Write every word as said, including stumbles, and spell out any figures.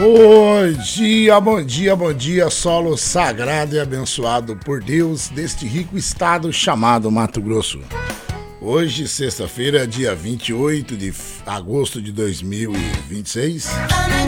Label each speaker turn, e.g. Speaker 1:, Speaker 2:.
Speaker 1: Bom dia, bom dia, bom dia, solo sagrado e abençoado por Deus deste rico estado chamado Mato Grosso. Hoje, sexta-feira, dia vinte e oito de agosto de dois mil e vinte e seis.